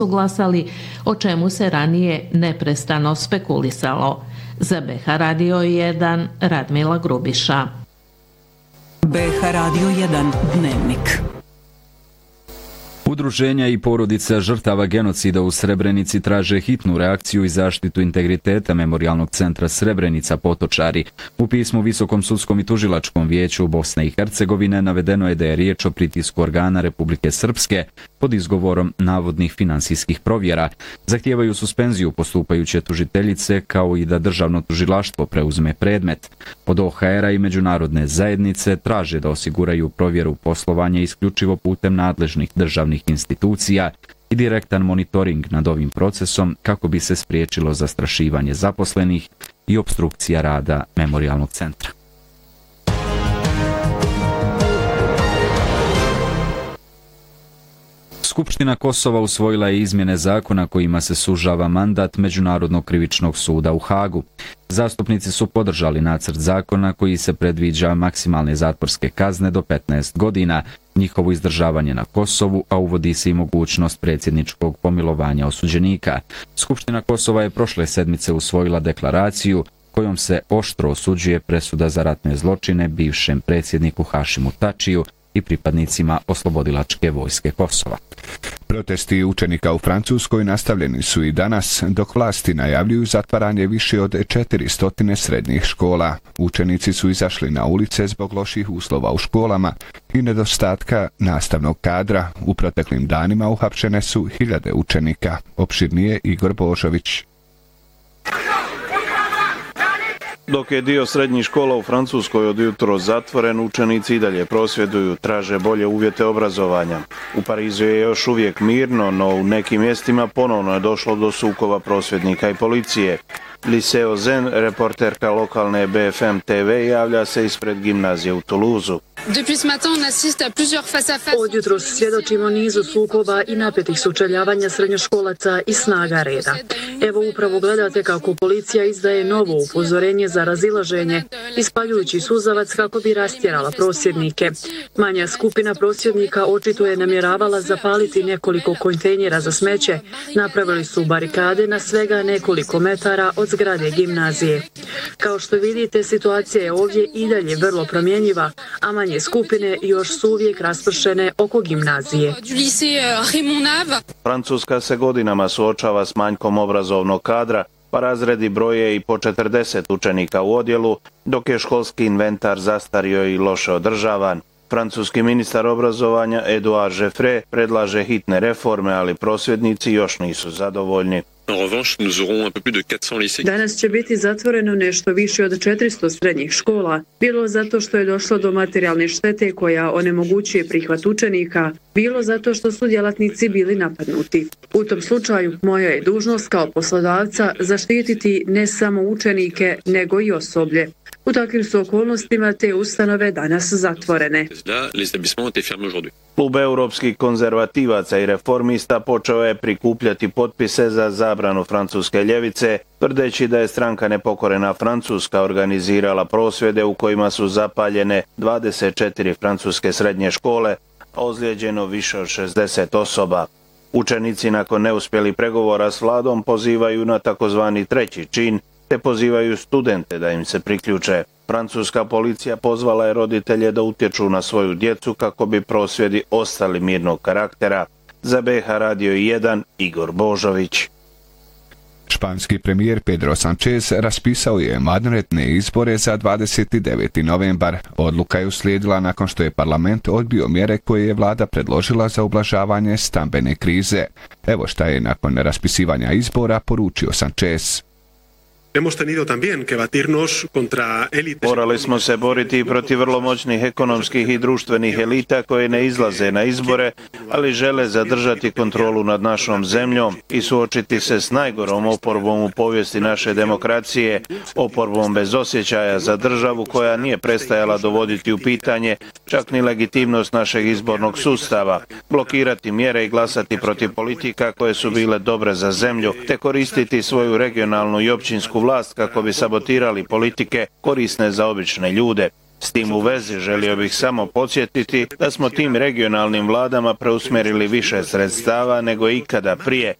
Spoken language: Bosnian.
glasali, o čemu se ranije neprestano spekulisalo. Za BH Radio 1, Radmila Grubiša. BH Radio 1 Dnevnik. Udruženja i porodica žrtava genocida u Srebrenici traže hitnu reakciju i zaštitu integriteta Memorijalnog centra Srebrenica Potočari. U pismu Visokom sudskom i tužilačkom vijeću Bosne i Hercegovine navedeno je da je riječ o pritisku organa Republike Srpske pod izgovorom navodnih finansijskih provjera. Zahtijevaju suspenziju postupajuće tužiteljice kao i da državno tužilaštvo preuzme predmet. Od OHR-a i međunarodne zajednice traže da osiguraju provjeru poslovanja isključivo putem nadležnih državnih institucija i direktan monitoring nad ovim procesom kako bi se spriječilo zastrašivanje zaposlenih i opstrukcija rada Memorijalnog centra. Skupština Kosova usvojila je izmjene zakona kojima se sužava mandat Međunarodnog krivičnog suda u Hagu. Zastupnici su podržali nacrt zakona koji se predviđa maksimalne zatvorske kazne do 15 godina, njihovo izdržavanje na Kosovu, a uvodi se i mogućnost predsjedničkog pomilovanja osuđenika. Skupština Kosova je prošle sedmice usvojila deklaraciju kojom se oštro osuđuje presuda za ratne zločine bivšem predsjedniku Hašimu Tačiju i pripadnicima oslobodilačke vojske Kosova. Protesti učenika u Francuskoj nastavljeni su i danas, dok vlasti najavljuju zatvaranje više od 400 srednjih škola. Učenici su izašli na ulice zbog loših uslova u školama i nedostatka nastavnog kadra. U proteklim danima uhapšene su 1000 učenika. Opširnije Igor Božović. Dok je dio srednjih škola u Francuskoj od jutro zatvoren, učenici i dalje prosvjeduju, traže bolje uvjete obrazovanja. U Parizu je još uvijek mirno, no u nekim mjestima ponovno je došlo do sukoba prosvjednika i policije. Liceo Zen, reporterka lokalne BFM TV, javlja se ispred gimnazije u Toulouseu. Od jutros svjedočimo nizu sukoba i napetih sučeljavanja srednjoškolaca i snaga reda. Evo upravo gledate kako policija izdaje novo upozorenje za razilaženje, ispaljujući suzavac kako bi rastjerala prosvjednike. Manja skupina prosvjednika očito je namjeravala zapaliti nekoliko kontejnera za smeće. Napravili su barikade na svega nekoliko metara od zgrade gimnazije. Kao što vidite, situacija je ovdje i dalje vrlo promjenjiva, a manje skupine još su uvijek raspršene oko gimnazije. Francuska se godinama suočava s manjkom obrazovnog kadra, pa razredi broje i po 40 učenika u odjelu, dok je školski inventar zastario i loše održavan. Francuski ministar obrazovanja Edouard Geoffrey predlaže hitne reforme, ali prosvjednici još nisu zadovoljni. Danas će biti zatvoreno nešto više od 400 srednjih škola, bilo zato što je došlo do materijalne štete koja onemogućuje prihvat učenika, bilo zato što su djelatnici bili napadnuti. U tom slučaju moja je dužnost kao poslodavca zaštititi ne samo učenike, nego i osoblje. U takvim su okolnostima te ustanove danas zatvorene. Klub europskih konzervativaca i reformista počeo je prikupljati potpise za zabranu francuske ljevice, tvrdeći da je stranka Nepokorena Francuska organizirala prosvjede u kojima su zapaljene 24 francuske srednje škole, a ozlijeđeno više od 60 osoba. Učenici nakon neuspjelih pregovora s vladom pozivaju na takozvani treći čin, te pozivaju studente da im se priključe. Francuska policija pozvala je roditelje da utječu na svoju djecu kako bi prosvjedi ostali mirnog karaktera. Za BH Radio 1, Igor Božović. Španski premijer Pedro Sánchez raspisao je vanredne izbore za 29. novembar. Odluka je uslijedila nakon što je parlament odbio mjere koje je vlada predložila za ublažavanje stambene krize. Evo šta je nakon raspisivanja izbora poručio Sánchez. Morali smo se boriti protiv vrlo moćnih ekonomskih i društvenih elita koje ne izlaze na izbore, ali žele zadržati kontrolu nad našom zemljom i suočiti se s najgorom oporbom u povijesti naše demokracije, oporbom bez osjećaja za državu koja nije prestajala dovoditi u pitanje čak ni legitimnost našeg izbornog sustava, blokirati mjere i glasati protiv politika koje su bile dobre za zemlju, te koristiti svoju regionalnu i općinsku vlast kako bi sabotirali politike korisne za obične ljude. S tim u vezi želio bih samo podsjetiti da smo tim regionalnim vladama preusmjerili više sredstava nego ikada prije